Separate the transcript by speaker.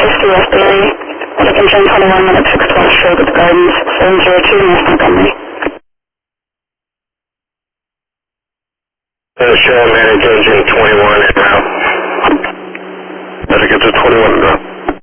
Speaker 1: 50 West Bailey, Attention 21 minutes 612 Sherwood Gardens, 702 North Montgomery.
Speaker 2: Shell man, Attention 21